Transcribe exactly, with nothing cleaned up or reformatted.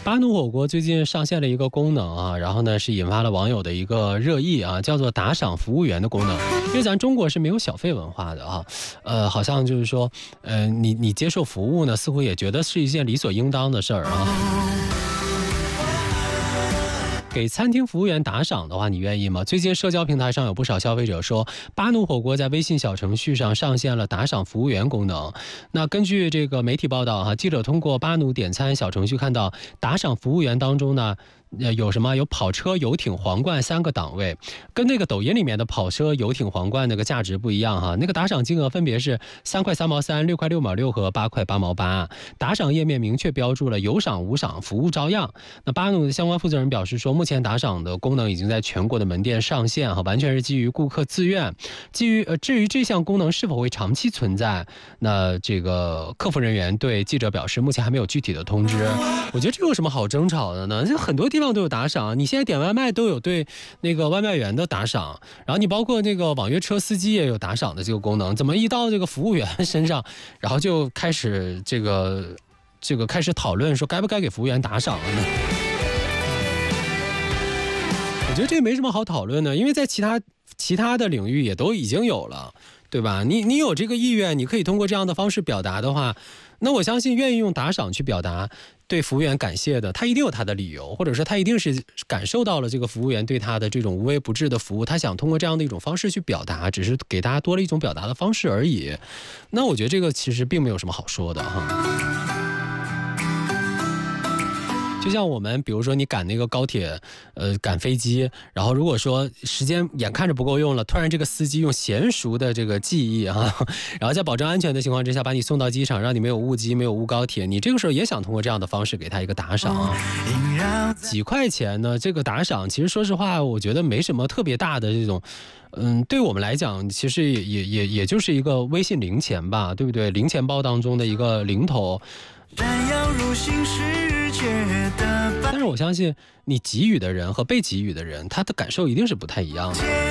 巴奴火锅最近上线了一个功能啊，然后呢是引发了网友的一个热议啊，叫做打赏服务员的功能。因为咱中国是没有小费文化的啊，呃，好像就是说，呃，你你接受服务呢，似乎也觉得是一件理所应当的事儿啊。给餐厅服务员打赏的话，你愿意吗？最近社交平台上有不少消费者说，巴奴火锅在微信小程序上上线了打赏服务员功能。那根据这个媒体报道哈，记者通过巴奴点餐小程序看到，打赏服务员当中呢，呃，有什么？有跑车、游艇、皇冠三个档位，跟那个抖音里面的跑车、游艇、皇冠那个价值不一样哈。那个打赏金额分别是三块三毛三、六块六毛六和八块八毛八。打赏页面明确标注了有赏无赏，服务照样。那巴奴的相关负责人表示说，目前打赏的功能已经在全国的门店上线哈，完全是基于顾客自愿。基于呃，至于这项功能是否会长期存在，那这个客服人员对记者表示，目前还没有具体的通知。我觉得这有什么好争吵的呢？就很多地方都有打赏，你现在点外卖都有对那个外卖员的打赏，然后你包括那个网约车司机也有打赏的这个功能，怎么一到这个服务员身上，然后就开始这个这个开始讨论说该不该给服务员打赏了呢？我觉得这没什么好讨论的，因为在其他其他的领域也都已经有了，对吧？你你有这个意愿，你可以通过这样的方式表达的话，那我相信愿意用打赏去表达对服务员感谢的，他一定有他的理由，或者说他一定是感受到了这个服务员对他的这种无微不至的服务，他想通过这样的一种方式去表达，只是给大家多了一种表达的方式而已。那我觉得这个其实并没有什么好说的哈。就像我们比如说你赶那个高铁呃赶飞机，然后如果说时间眼看着不够用了，突然这个司机用娴熟的这个技艺啊，然后在保证安全的情况之下把你送到机场，让你没有误机没有误高铁，你这个时候也想通过这样的方式给他一个打赏啊。几块钱呢，这个打赏其实说实话我觉得没什么特别大的这种，嗯，对我们来讲其实也也也也就是一个微信零钱吧，对不对？零钱包当中的一个零头。但是我相信你给予的人和被给予的人，他的感受一定是不太一样的。